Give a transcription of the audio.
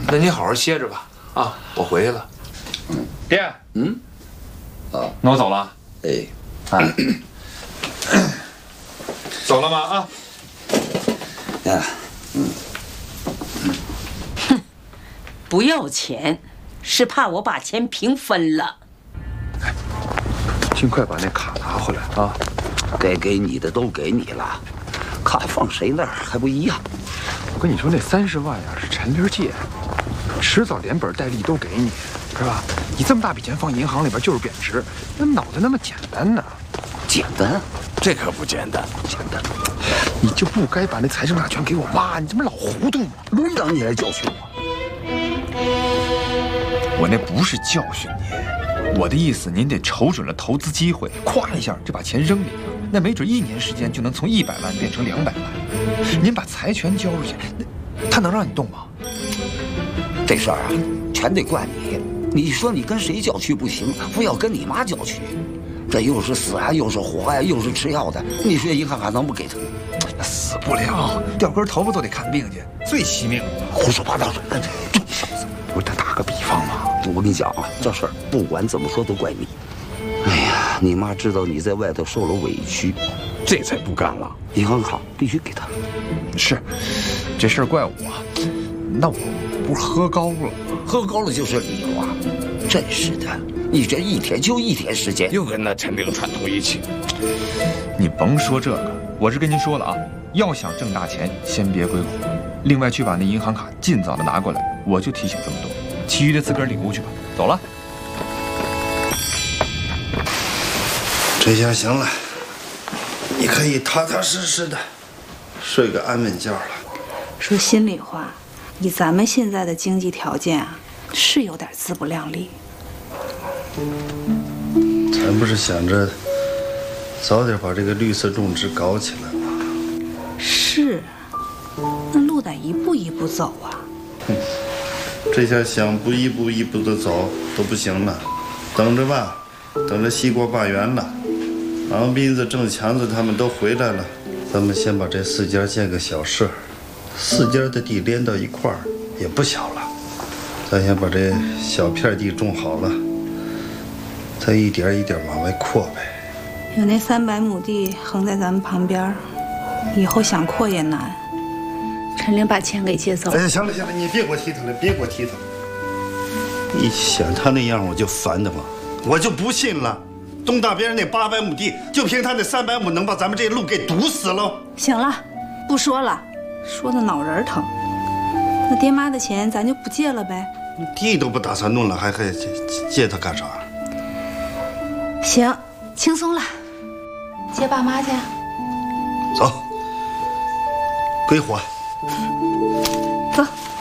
那你好好歇着吧。啊，我回去了。 爹，那我走了。 哎， 走了吗？啊。 不要钱，是怕我把钱平分了。 尽快把那卡拿回来啊！ 该给你的都给你了，卡放谁那儿还不一样？ 我跟你说，那30万呀是陈林借，迟早连本带利都给你，是吧？你这么大笔钱放银行里边就是贬值，那脑袋那么简单呢？ 简单？这可不简单，简单。 你就不该把那财政大权给我妈，你这不老糊涂吗？ 轮到你来教训我。 我那不是教训您，我的意思，您得瞅准了投资机会，咵一下就把钱扔里头，那没准1年时间就能从100万变成200万。您把财权交出去，那他能让你动吗？ 这事儿啊，全得怪你。你说你跟谁叫屈不行，非要跟你妈叫屈，这又是死啊，又是活呀，又是吃药的，你说银行还能不给他？ 死不了，掉根头发都得看病去，最惜命了。 胡说八道！ 不是，他打个比方嘛。 我跟你讲啊，这事儿不管怎么说都怪你。哎呀，你妈知道你在外头受了委屈，这才不干了。银行卡必须给他。 是，这事儿怪我，那我不是喝高了吗？ 喝高了就是理了。真是的，你这一天就1天时间，又跟那陈炳串通一气。 你甭说这个，我是跟您说了啊，要想挣大钱，先别归我。另外去把那银行卡尽早的拿过来，我就提醒这么多，其余的自个儿领悟去吧。走了。 这下行了，你可以踏踏实实的睡个安稳觉了。 说心里话，以咱们现在的经济条件啊，是有点自不量力。 咱不是想着早点把这个绿色种植搞起来吗？ 是，那路得一步一步走啊。 这下想不一步一步的走都不行了，等着吧，等着西瓜罢园了，王斌子、郑强子他们都回来了，咱们先把这4家建个小社，4家的地连到一块儿也不小了，咱先把这小片地种好了，再一点一点往外扩呗。 有那300亩地横在咱们旁边，以后想扩也难。陈玲把钱给借走了。 哎呀，行了行了，你别给我提他了，别给我提他了。一想他那样，我就烦得慌，我就不信了，东大边那800亩地，就凭他那300亩，能把咱们这路给堵死了。 行了，不说了，说的脑仁疼。那爹妈的钱咱就不借了呗。 地都不打算弄了，还借他干啥？ 行，轻松了，接爸妈去。 走，归还。 走。